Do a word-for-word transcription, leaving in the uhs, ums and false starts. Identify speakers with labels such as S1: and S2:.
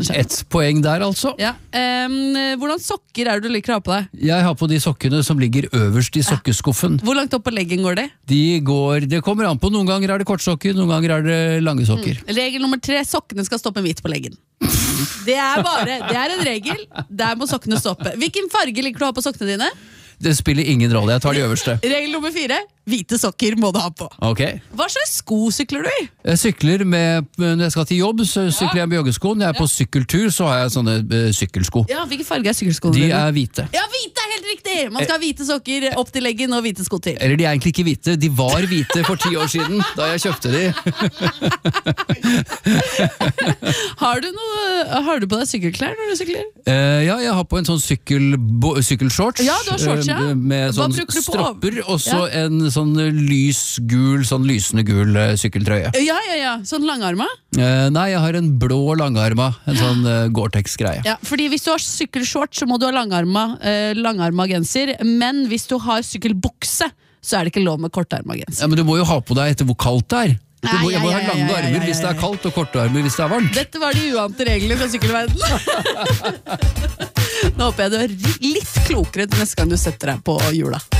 S1: skjermen.
S2: Et poeng der altså.
S1: Ja. Um, hvordan sokker er det du liker å ha på deg?
S2: Jeg har på de sokkene som ligger øverst i sokkeskuffen.
S1: Hvor langt opp på leggen går de?
S2: De går, det kommer an på, noen ganger er det kortsokker, noen ganger er det lange sokker.
S1: Mm. Regel nummer tre, sokkene skal stoppe midt på leggen. Det er bare, det er en regel. Der må sokkene stoppe. Hvilken farge liker du å ha på sokkene dine?
S2: Det spiller ingen rolle, jeg tar de øverste.
S1: Regel nummer fire, hvite sokker må du ha på.
S2: Ok.
S1: Hva slags sko sykler du i?
S2: Jeg sykler med, når jeg skal til jobb, så sykler jeg med joggesko. Når jeg er på sykkeltur, så har jeg sånne uh, sykkelsko.
S1: Ja, hvilken farge er sykkelskoene
S2: De
S1: dine?
S2: er hvite.
S1: Ja, hvite er helt riktig! Man skal ha hvite sokker opp til leggen og hvite sko til.
S2: Eller de er egentlig ikke hvite, de var hvite for ti år siden, da jeg kjøpte de.
S1: Har du, noe, har du på deg sykkelklær når du sykler?
S2: Uh, ja, jeg har på en sånn sykkel, bo, sykkelshorts.
S1: Ja, du har shorts, ja.
S2: uh, Med
S1: Hva
S2: sånn
S1: bruker du på?
S2: stropper, og så
S1: Ja.
S2: en sånn lysgul, sånn lysende gul uh, sykkeltrøye.
S1: Ja, ja, ja. Sånn langarma?
S2: Uh, nei, jeg har en blå langarma, en sånn uh, Gore-Tex-greie.
S1: Ja, fordi hvis du har sykkelshorts, så må du ha langarma, eh, langarma genser. Men hvis du har sykkelbukse, så er det ikke lov med kortarma genser.
S2: Ja, men du må jo ha på deg etter hvor kaldt det er. Du må, jeg må
S1: Ja,
S2: ha
S1: ja, ja,
S2: lange
S1: ja, ja,
S2: armer
S1: ja,
S2: hvis det er
S1: ja.
S2: kaldt, og korte armer hvis det er varmt.
S1: Dette var de uante reglene fra sykkelverdenen. Nå håper jeg du er litt klokere til neste gang du setter deg på hjula.